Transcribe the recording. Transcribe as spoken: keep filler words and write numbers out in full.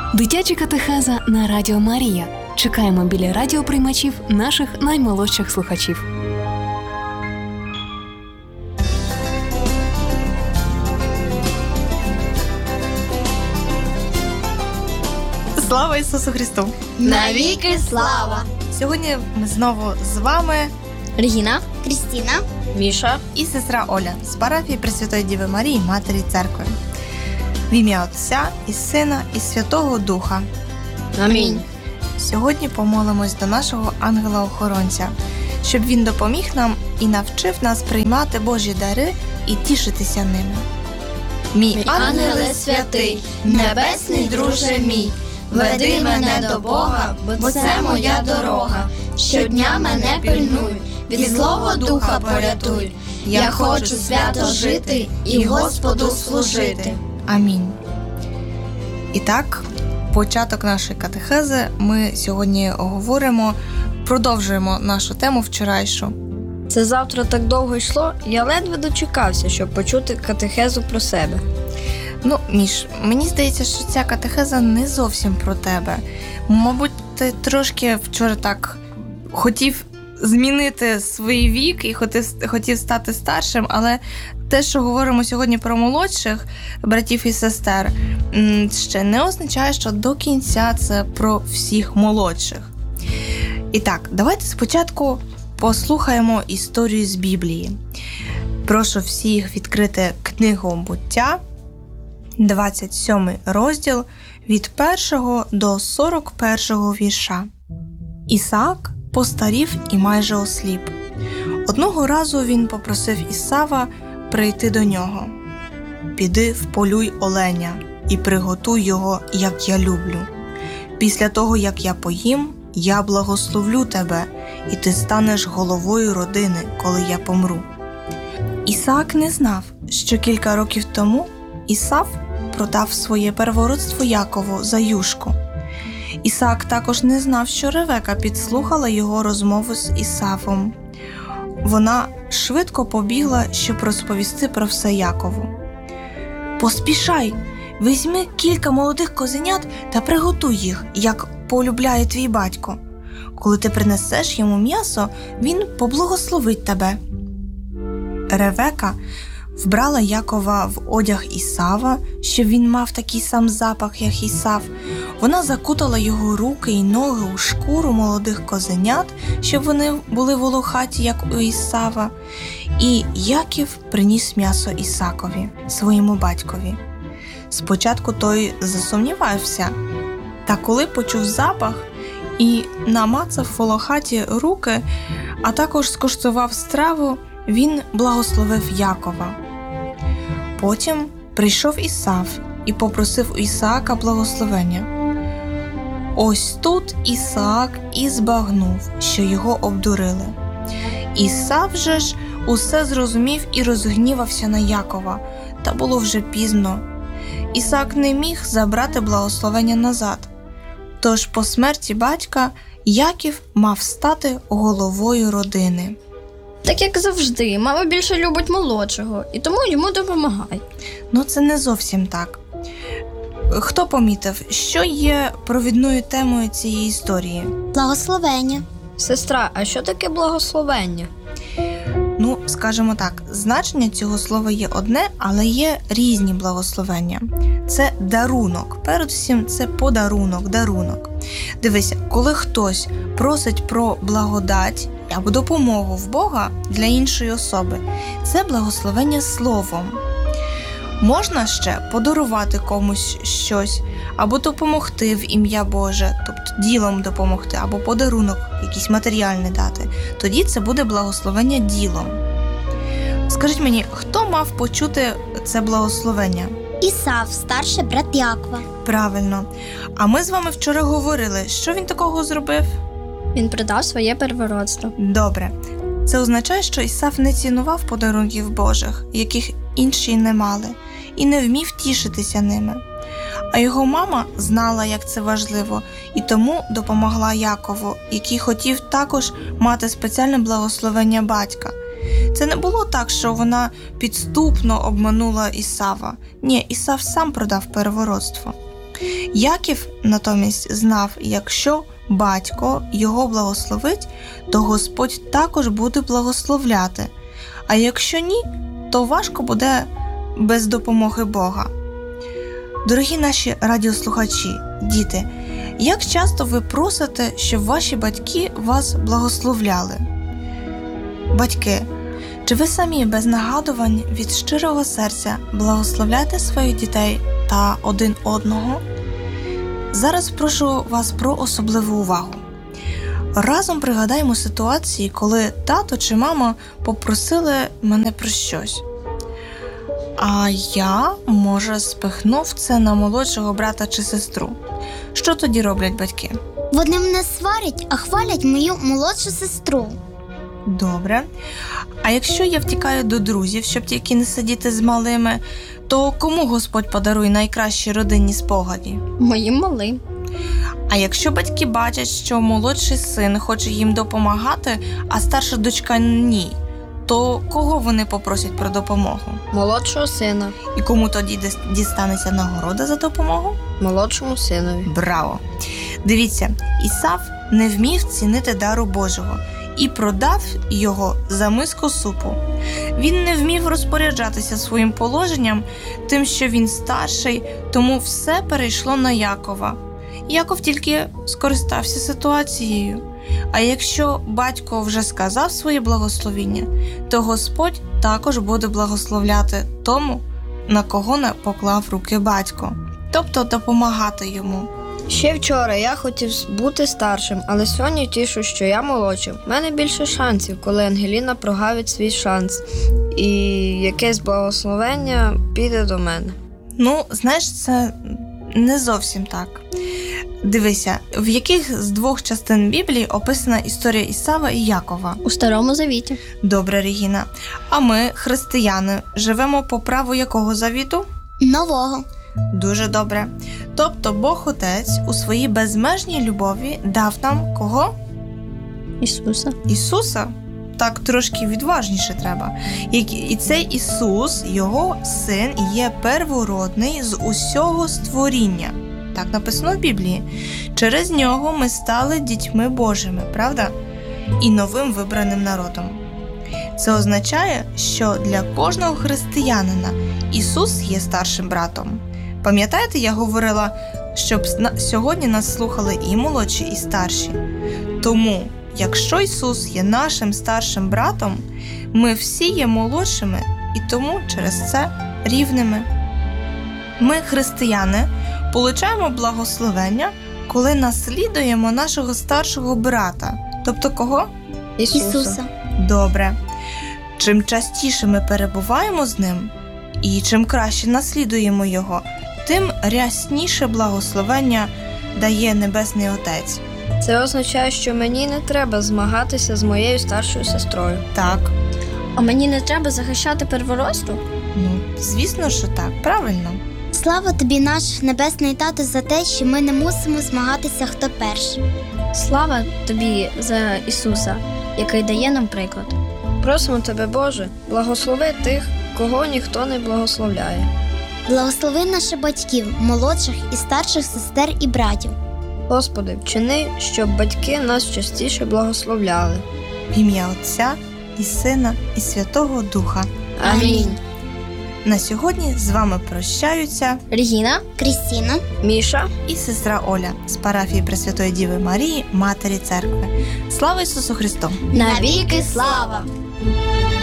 Дитяча катехеза на Радіо Марія. Чекаємо біля радіоприймачів наших наймолодших слухачів. Слава Ісусу Христу! Навіки слава! Сьогодні ми знову з вами Регіна, Крістіна, Міша і сестра Оля з парафії Пресвятої Діви Марії, Матері Церкви. В ім'я Отця і Сина і Святого Духа. Амінь. Сьогодні помолимось до нашого ангела-охоронця, щоб він допоміг нам і навчив нас приймати Божі дари і тішитися ними. Мій ангеле святий, небесний друже мій, веди мене до Бога, бо це моя дорога. Щодня мене пильнуй, від злого духа порятуй. Я хочу свято жити і Господу служити. Амінь. І так, початок нашої катехези ми сьогодні говоримо, продовжуємо нашу тему вчорайшу. Це завтра так довго йшло, я ледве дочекався, щоб почути катехезу про себе. Ну, Міш, мені здається, що ця катехеза не зовсім про тебе. Мабуть, ти трошки вчора так хотів змінити свій вік і хотів, хотів стати старшим, але те, що говоримо сьогодні про молодших братів і сестер, ще не означає, що до кінця це про всіх молодших. І так, давайте спочатку послухаємо історію з Біблії. Прошу всіх відкрити книгу «Буття», двадцять сьомий розділ, від першого до сорок першого вірша. Ісаак постарів і майже осліп. Одного разу він попросив Ісава прийти до нього. «Піди вполюй оленя і приготуй його, як я люблю. Після того, як я поїм, я благословлю тебе, і ти станеш головою родини, коли я помру». Ісаак не знав, що кілька років тому Ісав продав своє первородство Якову за юшку. Ісаак також не знав, що Ревека підслухала його розмову з Ісавом. Вона швидко побігла, щоб розповісти про все Якову. «Поспішай, візьми кілька молодих козенят та приготуй їх, як полюбляє твій батько. Коли ти принесеш йому м'ясо, він поблагословить тебе». Ревека вбрала Якова в одяг Ісава, щоб він мав такий сам запах, як Ісав. Вона закутала його руки і ноги у шкуру молодих козенят, щоб вони були волохаті, як у Ісава. І Яків приніс м'ясо Ісакові, своєму батькові. Спочатку той засумнівався, та коли почув запах і намацав волохаті руки, а також скуштував страву, він благословив Якова. Потім прийшов Ісав і попросив у Ісаака благословення. Ось тут Ісаак і збагнув, що його обдурили. Ісав же ж усе зрозумів і розгнівався на Якова, та було вже пізно. Ісаак не міг забрати благословення назад. Тож по смерті батька Яків мав стати головою родини. Так як завжди, мама більше любить молодшого, і тому йому допомагай. Ну, це не зовсім так. Хто помітив, що є провідною темою цієї історії? Благословення. Сестра, а що таке благословення? Ну, скажімо так, значення цього слова є одне, але є різні благословення. Це дарунок. Передусім, це подарунок, дарунок. Дивися, коли хтось просить про благодать або допомогу в Бога для іншої особи, це благословення словом. Можна ще подарувати комусь щось, або допомогти в ім'я Боже, тобто ділом допомогти, або подарунок якийсь матеріальний дати. Тоді це буде благословення ділом. Скажіть мені, хто мав почути це благословення? Ісав, старший брат Якова. Правильно. А ми з вами вчора говорили, що він такого зробив? Він продав своє первородство. Добре. Це означає, що Ісав не цінував подарунків Божих, яких інші не мали, і не вмів тішитися ними. А його мама знала, як це важливо, і тому допомогла Якову, який хотів також мати спеціальне благословення батька. Це не було так, що вона підступно обманула Ісава. Ні, Ісав сам продав первородство. Яків натомість знав, якщо батько його благословить, то Господь також буде благословляти. А якщо ні, то важко буде без допомоги Бога. Дорогі наші радіослухачі, діти, як часто ви просите, щоб ваші батьки вас благословляли? Батьки, чи ви самі без нагадувань від щирого серця благословляєте своїх дітей та один одного? Зараз прошу вас про особливу увагу. Разом пригадаємо ситуації, коли тато чи мама попросили мене про щось. А я, може, спихнув це на молодшого брата чи сестру. Що тоді роблять батьки? Вони мене сварять, а хвалять мою молодшу сестру. Добре. А якщо я втікаю до друзів, щоб тільки не сидіти з малими, то кому Господь подарує найкращі родинні спогади? Моїм малим. А якщо батьки бачать, що молодший син хоче їм допомагати, а старша дочка ні, то кого вони попросять про допомогу? Молодшого сина. І кому тоді дістанеться нагорода за допомогу? Молодшому синові. Браво! Дивіться, Ісав не вмів цінити дару Божого і продав його за миску супу. Він не вмів розпоряджатися своїм положенням, тим, що він старший, тому все перейшло на Якова. Яков тільки скористався ситуацією. А якщо батько вже сказав своє благословіння, то Господь також буде благословляти тому, на кого не поклав руки батько, тобто допомагати йому. Ще вчора я хотів бути старшим, але сьогодні тішу, що я молодшим. У мене більше шансів, коли Ангеліна прогавить свій шанс, і якесь благословення піде до мене. Ну, знаєш, це не зовсім так. Дивися, в яких з двох частин Біблії описана історія Ісава і Якова? У Старому Завіті. Добре, Регіна. А ми, християни, живемо по праву якого завіту? Нового. Дуже добре. Тобто Бог Отець у своїй безмежній любові дав нам кого? Ісуса. Ісуса? Так трошки відважніше треба. І цей Ісус, його син, є первородний з усього створіння. Так написано в Біблії. Через нього ми стали дітьми Божими, правда? І новим вибраним народом. Це означає, що для кожного християнина Ісус є старшим братом. Пам'ятаєте, я говорила, щоб сьогодні нас слухали і молодші, і старші. Тому, якщо Ісус є нашим старшим братом, ми всі є молодшими і тому через це рівними. Ми, християни, получаємо благословення, коли наслідуємо нашого старшого брата. Тобто кого? Ісуса. Ісуса. Добре. Чим частіше ми перебуваємо з ним, і чим краще наслідуємо його, тим рясніше благословення дає Небесний Отець. Це означає, що мені не треба змагатися з моєю старшою сестрою. Так. А мені не треба захищати перворосту? Ну, звісно, що так. Правильно. Слава тобі, наш Небесний Тато, за те, що ми не мусимо змагатися, хто перший. Слава тобі за Ісуса, який дає нам приклад. Просимо тебе, Боже, благослови тих, кого ніхто не благословляє. Благослови наших батьків, молодших і старших сестер і братів. Господи, вчини, щоб батьки нас частіше благословляли. В ім'я Отця і Сина і Святого Духа. Амінь. На сьогодні з вами прощаються Регіна, Крістіна, Міша і сестра Оля з парафії Пресвятої Діви Марії, Матері Церкви. Слава Ісусу Христу! навіки слава!